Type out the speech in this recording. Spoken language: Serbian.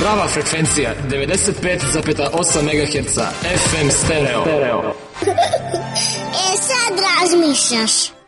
Prava frekvencija 95,8 MHz FM stereo. E sad razmišljaš.